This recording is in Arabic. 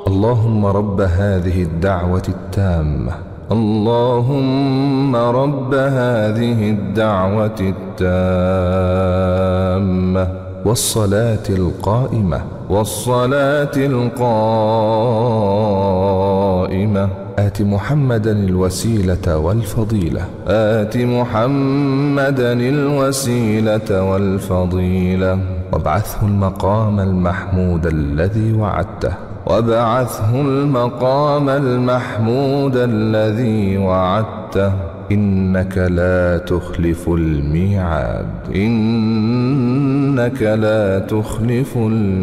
اللهم رب هذه الدعوة التامة، اللهم رب هذه الدعوة التامة والصلاة القائمة آت محمدا الوسيلة والفضيلة، آت محمدا الوسيلة والفضيلة، وابعثه المقام المحمود الذي وعدته، وابعثه المقام المحمود الذي وعدته، إنك لا تخلف الميعاد، إنك لا تخلف الميعاد.